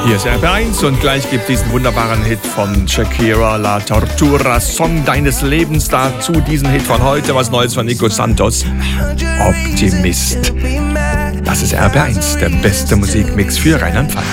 Hier ist RB1 und gleich gibt diesen wunderbaren Hit von Shakira, La Tortura, Song deines Lebens. Dazu diesen Hit von heute, was Neues von Nico Santos, Optimist. Das ist RB1, der beste Musikmix für Rheinland-Pfalz.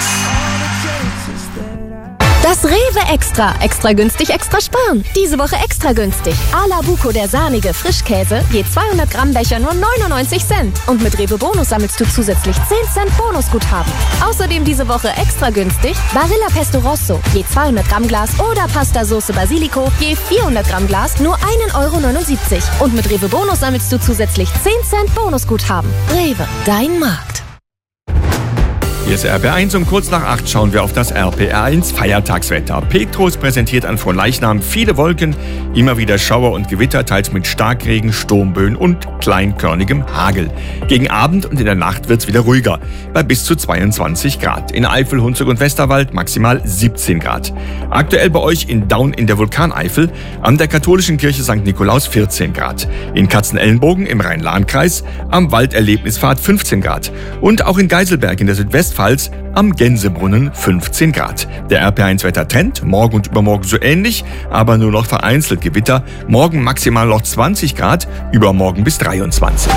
Das Rewe Extra. Extra günstig, extra sparen. Diese Woche extra günstig. A-la Buco, der sahnige Frischkäse, je 200 Gramm Becher nur 99 Cent. Und mit Rewe Bonus sammelst du zusätzlich 10 Cent Bonusguthaben. Außerdem diese Woche extra günstig Barilla Pesto Rosso, je 200 Gramm Glas oder Pasta Sauce Basilico, je 400 Gramm Glas nur 1,79 €. Und mit Rewe Bonus sammelst du zusätzlich 10 Cent Bonusguthaben. Rewe, dein Markt. Hier ist RB1 um kurz nach 8 schauen wir auf das RPR1 Feiertagswetter. Petrus präsentiert an Fronleichnam viele Wolken, immer wieder Schauer und Gewitter, teils mit Starkregen, Sturmböen und kleinkörnigem Hagel. Gegen Abend und in der Nacht wird es wieder ruhiger, bei bis zu 22 Grad. In Eifel, Hunsrück und Westerwald maximal 17 Grad. Aktuell bei euch in Daun in der Vulkaneifel, an der katholischen Kirche St. Nikolaus 14 Grad. In Katzenelnbogen im Rhein-Lahn-Kreis, am Walderlebnispfad 15 Grad. Und auch in Geiselberg in der Südwestpfalz am Gänsebrunnen 15 Grad. Der RP1-Wettertrend, morgen und übermorgen so ähnlich, aber nur noch vereinzelt Gewitter. Morgen maximal noch 20 Grad, übermorgen bis 23.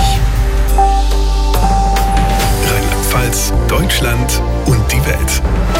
Rheinland-Pfalz, Deutschland und die Welt.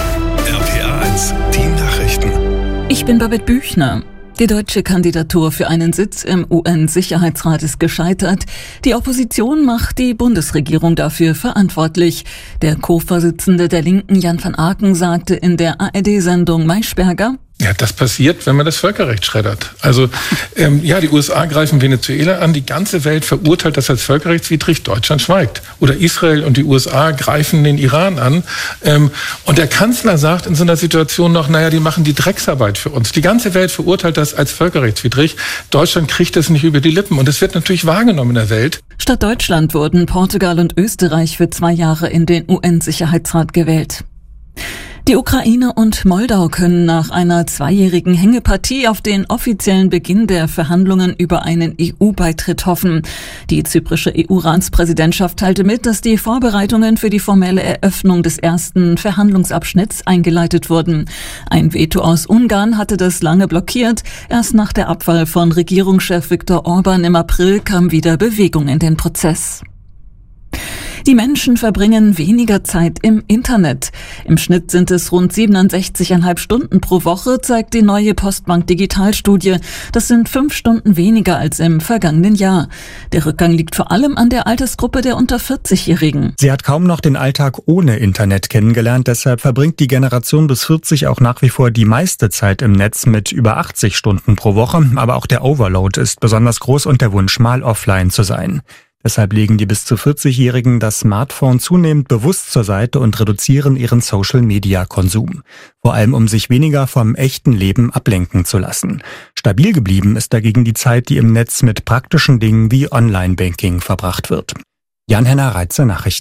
RPR1, die Nachrichten. Ich bin Babette Büchner. Die deutsche Kandidatur für einen Sitz im UN-Sicherheitsrat ist gescheitert. Die Opposition macht die Bundesregierung dafür verantwortlich. Der Co-Vorsitzende der Linken, Jan van Aken, sagte in der ARD-Sendung Maischberger: Ja, das passiert, wenn man das Völkerrecht schreddert. Also, die USA greifen Venezuela an, die ganze Welt verurteilt das als völkerrechtswidrig, Deutschland schweigt. Oder Israel und die USA greifen den Iran an. Und der Kanzler sagt in so einer Situation noch, die machen die Drecksarbeit für uns. Die ganze Welt verurteilt das als völkerrechtswidrig. Deutschland kriegt das nicht über die Lippen. Und es wird natürlich wahrgenommen in der Welt. Statt Deutschland wurden Portugal und Österreich für 2 Jahre in den UN-Sicherheitsrat gewählt. Die Ukraine und Moldau können nach einer 2-jährigen Hängepartie auf den offiziellen Beginn der Verhandlungen über einen EU-Beitritt hoffen. Die zyprische EU-Ratspräsidentschaft teilte mit, dass die Vorbereitungen für die formelle Eröffnung des ersten Verhandlungsabschnitts eingeleitet wurden. Ein Veto aus Ungarn hatte das lange blockiert. Erst nach der Abwahl von Regierungschef Viktor Orban im April kam wieder Bewegung in den Prozess. Die Menschen verbringen weniger Zeit im Internet. Im Schnitt sind es rund 67,5 Stunden pro Woche, zeigt die neue Postbank Digitalstudie. Das sind 5 Stunden weniger als im vergangenen Jahr. Der Rückgang liegt vor allem an der Altersgruppe der unter 40-Jährigen. Sie hat kaum noch den Alltag ohne Internet kennengelernt. Deshalb verbringt die Generation bis 40 auch nach wie vor die meiste Zeit im Netz mit über 80 Stunden pro Woche. Aber auch der Overload ist besonders groß und der Wunsch, mal offline zu sein. Deshalb legen die bis zu 40-Jährigen das Smartphone zunehmend bewusst zur Seite und reduzieren ihren Social-Media-Konsum. Vor allem, um sich weniger vom echten Leben ablenken zu lassen. Stabil geblieben ist dagegen die Zeit, die im Netz mit praktischen Dingen wie Online-Banking verbracht wird. Jan-Henner Reitze, Nachrichten.